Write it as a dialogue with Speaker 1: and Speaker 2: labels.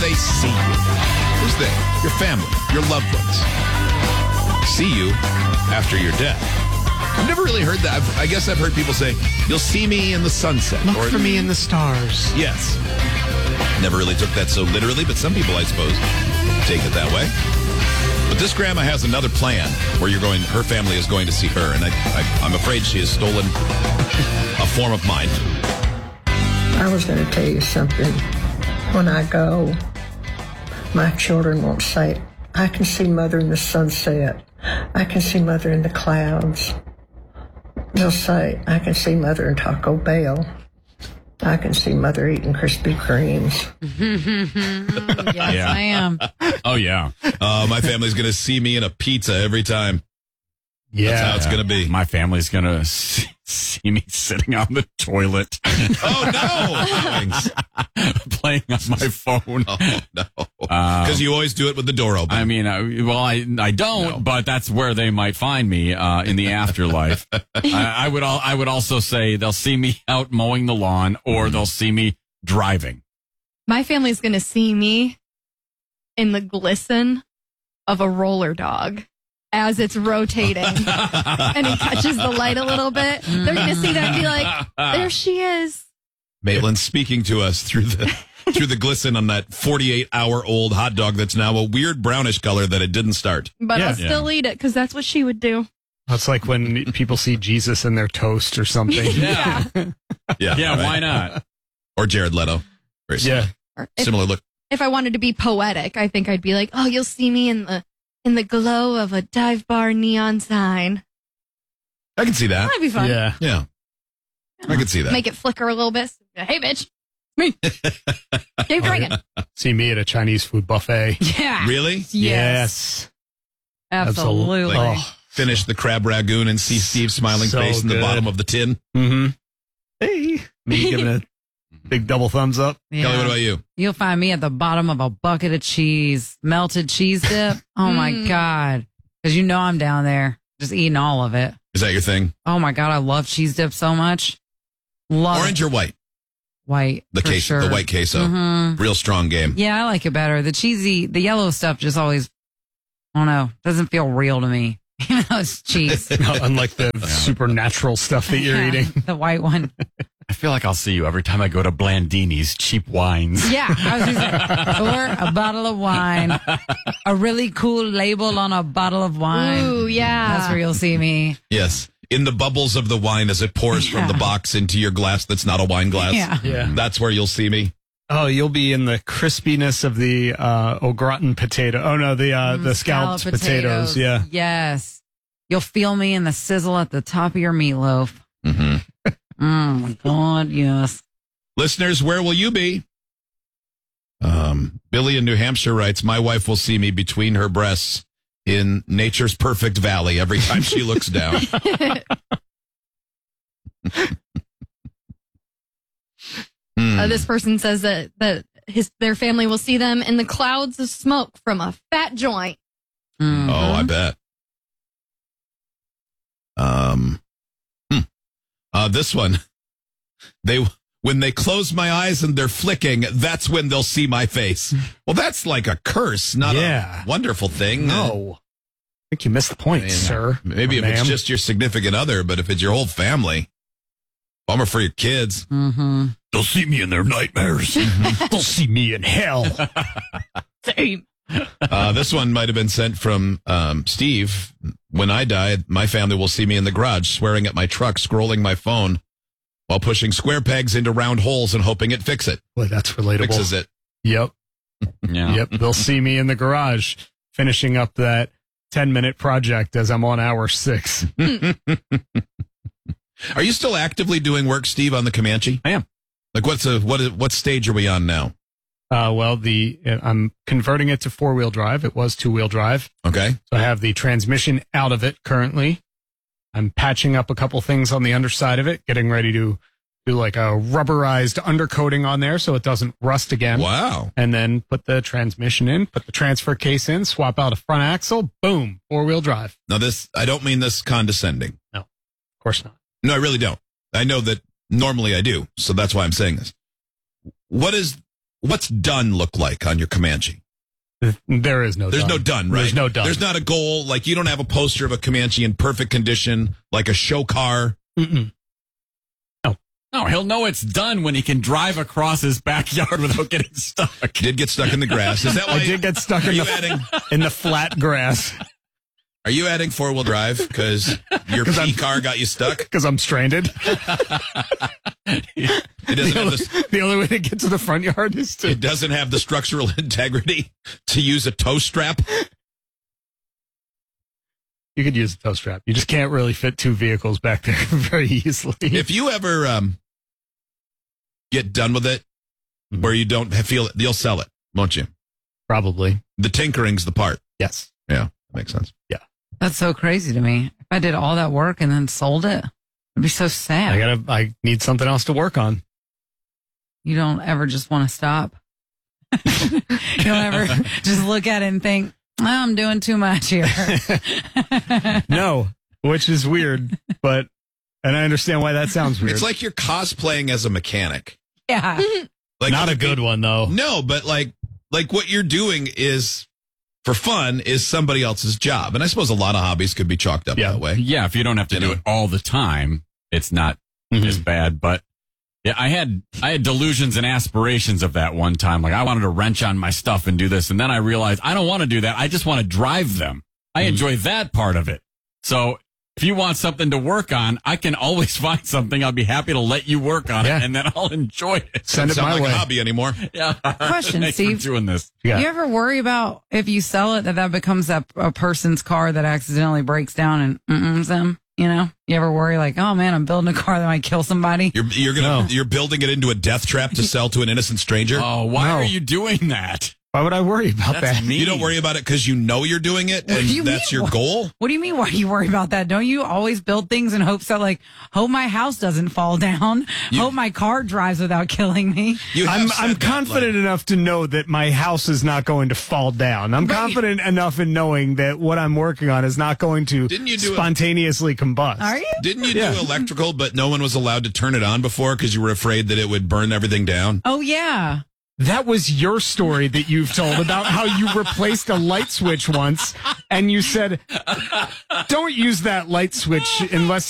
Speaker 1: they see you? Who's they? Your family, your loved ones. See you after your death. I've never really heard that. I guess I've heard people say, you'll see me in the sunset.
Speaker 2: Look for me in the stars.
Speaker 1: Yes. Never really took that so literally, but some people, I suppose, take it that way. But this grandma has another plan where her family is going to see her, and I'm afraid she has stolen a form of mine.
Speaker 3: I was going to tell you something. When I go, my children won't say, I can see Mother in the sunset. I can see Mother in the clouds. They'll say, I can see Mother in Taco Bell. I can see Mother eating Krispy Kremes.
Speaker 4: Yes, yeah. I am.
Speaker 2: Oh, yeah.
Speaker 1: My family's going to see me in a pizza every time.
Speaker 2: Yeah.
Speaker 1: That's how it's going to be.
Speaker 2: My family's going to see me sitting on the toilet.
Speaker 1: Oh, no.
Speaker 2: Playing on my phone.
Speaker 1: Oh, no. Because you always do it with the door open.
Speaker 2: I mean, I don't, but that's where they might find me in the afterlife. I would also say they'll see me out mowing the lawn, or they'll see me driving.
Speaker 4: My family's going to see me in the glisten of a roller dog as it's rotating and it catches the light a little bit. They're going to see that and be like, there she is.
Speaker 1: Maitland's speaking to us through the glisten on that 48-hour-old hot dog that's now a weird brownish color that it didn't start.
Speaker 4: But I'll still eat it because that's what she would do.
Speaker 5: That's like when people see Jesus in their toast or something.
Speaker 4: Yeah.
Speaker 1: Yeah, right.
Speaker 2: Why not?
Speaker 1: Or Jared Leto. Very similar look.
Speaker 4: If I wanted to be poetic, I think I'd be like, oh, you'll see me in the glow of a dive bar neon sign.
Speaker 1: I can see that.
Speaker 4: That'd be fun.
Speaker 1: Yeah. I can see that.
Speaker 4: Make it flicker a little bit. Hey, bitch. Me. Keep drinking.
Speaker 5: See me at a Chinese food buffet.
Speaker 4: Yeah.
Speaker 1: Really?
Speaker 5: Yes.
Speaker 4: Absolutely.
Speaker 1: Like, finish the crab ragoon and see Steve's smiling
Speaker 5: So
Speaker 1: face in the
Speaker 5: good.
Speaker 1: bottom of the tin.
Speaker 5: Mm-hmm. Hey. Me giving a big double thumbs up.
Speaker 6: Yeah.
Speaker 1: Kelly, what about you?
Speaker 6: You'll find me at the bottom of a bucket of cheese, melted cheese dip. Oh, my God. Because you know I'm down there just eating all of it.
Speaker 1: Is that your thing?
Speaker 6: Oh, my God. I love cheese dip so much. Love
Speaker 1: Orange
Speaker 6: it.
Speaker 1: or white?
Speaker 6: White.
Speaker 1: The
Speaker 6: for
Speaker 1: queso,
Speaker 6: sure.
Speaker 1: the white queso.
Speaker 6: Mm-hmm.
Speaker 1: Real strong game.
Speaker 6: Yeah, I like it better. The yellow stuff just always, I don't know, doesn't feel real to me. Even though it's cheese.
Speaker 5: Unlike the supernatural stuff that you're eating.
Speaker 6: The white one.
Speaker 2: I feel like I'll see you every time I go to Blandini's cheap wines.
Speaker 6: Yeah, I was gonna say, or a bottle of wine, a really cool label on a bottle of wine.
Speaker 4: Ooh, yeah.
Speaker 6: That's where you'll see me.
Speaker 1: Yes. In the bubbles of the wine as it pours from the box into your glass that's not a wine glass.
Speaker 5: Yeah.
Speaker 1: That's where you'll see me.
Speaker 5: Oh, you'll be in the crispiness of the au gratin potato. Oh, no, the scalloped potatoes. Yeah.
Speaker 6: Yes. You'll feel me in the sizzle at the top of your meatloaf.
Speaker 1: Mm-hmm.
Speaker 6: Oh, my God, yes.
Speaker 1: Listeners, where will you be? Billy in New Hampshire writes, my wife will see me between her breasts in nature's perfect valley every time she looks down.
Speaker 4: This person says that their family will see them in the clouds of smoke from a fat joint.
Speaker 6: Mhm.
Speaker 1: Oh, I bet. This one, when they close my eyes and they're flicking, that's when they'll see my face. Well, that's like a curse, not a wonderful thing.
Speaker 5: No. I think you missed the point, sir.
Speaker 1: Maybe if it's just your significant other, but if it's your whole family, bummer for your kids.
Speaker 6: Mm-hmm.
Speaker 5: They'll see me in their nightmares. They'll see me in hell.
Speaker 4: Same.
Speaker 1: This one might have been sent from Steve. When I die, my family will see me in the garage, swearing at my truck, scrolling my phone while pushing square pegs into round holes and hoping it fix it.
Speaker 5: Boy, that's relatable.
Speaker 1: Fixes it.
Speaker 5: Yep.
Speaker 2: Yeah.
Speaker 5: Yep. They'll see me in the garage finishing up that 10-minute project as I'm on hour 6.
Speaker 1: Are you still actively doing work, Steve, on the Comanche?
Speaker 2: I am.
Speaker 1: Like, what stage are we on now?
Speaker 5: I'm converting it to 4-wheel drive. It was 2-wheel drive.
Speaker 1: Okay.
Speaker 5: So I have the transmission out of it currently. I'm patching up a couple things on the underside of it, getting ready to do like a rubberized undercoating on there so it doesn't rust again.
Speaker 1: Wow.
Speaker 5: And then put the transmission in, put the transfer case in, swap out a front axle, boom, 4-wheel drive.
Speaker 1: Now I don't mean this condescending.
Speaker 5: No, of course not.
Speaker 1: No, I really don't. I know that normally I do, so that's why I'm saying this. What is what's done look like on your Comanche?
Speaker 5: There is no
Speaker 1: There's
Speaker 5: done.
Speaker 1: no done, right?
Speaker 5: There's no done.
Speaker 1: There's not a goal. Like, you don't have a poster of a Comanche in perfect condition, like a show car.
Speaker 5: Mm-mm.
Speaker 2: No, he'll know it's done when he can drive across his backyard without getting stuck.
Speaker 1: Did get stuck in the grass. Is that why
Speaker 5: I did get stuck in the flat grass
Speaker 1: Are you adding 4-wheel drive because your P car got you stuck?
Speaker 5: because I'm stranded.
Speaker 1: It doesn't have
Speaker 5: The only way to get to the front yard is to.
Speaker 1: It doesn't have the structural integrity to use a tow strap.
Speaker 5: You could use a tow strap. You just can't really fit two vehicles back there very easily.
Speaker 1: If you ever get done with it, where you don't feel it, you'll sell it, won't you?
Speaker 5: Probably.
Speaker 1: The tinkering's the part.
Speaker 5: Yes.
Speaker 1: Yeah, makes sense.
Speaker 5: Yeah.
Speaker 6: That's so crazy to me. If I did all that work and then sold it, it'd be so sad.
Speaker 5: I need something else to work on.
Speaker 6: You don't ever just want to stop. You don't ever just look at it and think, oh, I'm doing too much here.
Speaker 5: No, which is weird, and I understand why that sounds weird.
Speaker 1: It's like you're cosplaying as a mechanic.
Speaker 6: Yeah.
Speaker 1: Like,
Speaker 5: not a good one though.
Speaker 1: No, but like what you're doing is for fun is somebody else's job. And I suppose a lot of hobbies could be chalked up that way.
Speaker 2: Yeah, if you don't have to do it all the time, it's not as bad. But yeah, I had delusions and aspirations of that one time. Like, I wanted to wrench on my stuff and do this. And then I realized I don't want to do that. I just want to drive them. I enjoy that part of it. So if you want something to work on, I can always find something. I'll be happy to let you work on it, and then I'll enjoy it.
Speaker 5: Send it
Speaker 1: Sound
Speaker 5: my
Speaker 1: like
Speaker 5: way.
Speaker 1: a hobby anymore.
Speaker 2: Yeah.
Speaker 6: Question,
Speaker 2: Thanks
Speaker 6: Steve.
Speaker 2: for doing this.
Speaker 5: Yeah.
Speaker 6: You ever worry about if you sell it that becomes a person's car that accidentally breaks down and mm-ms them? You know, you ever worry like, oh man, I'm building a car that might kill somebody?
Speaker 1: You're building it into a death trap to sell to an innocent stranger.
Speaker 2: Oh, why
Speaker 5: No.
Speaker 2: are you doing that?
Speaker 5: Why would I worry about
Speaker 2: That's
Speaker 5: that?
Speaker 2: mean.
Speaker 1: You don't worry about it because you know you're doing it,
Speaker 6: What
Speaker 1: and
Speaker 6: do you
Speaker 1: that's
Speaker 6: mean?
Speaker 1: your goal.
Speaker 6: What do you mean? Why do you worry about that? Don't you always build things in hopes that, like, hope my house doesn't fall down, hope my car drives without killing me?
Speaker 5: I'm confident enough to know that my house is not going to fall down. I'm confident enough in knowing that what I'm working on is not going to
Speaker 1: Didn't you do
Speaker 5: spontaneously combust.
Speaker 6: Are you?
Speaker 1: Didn't you do electrical, but no one was allowed to turn it on before because you were afraid that it would burn everything down?
Speaker 6: Oh, yeah.
Speaker 5: That was your story that you've told about how you replaced a light switch once, and you said, don't use that light switch unless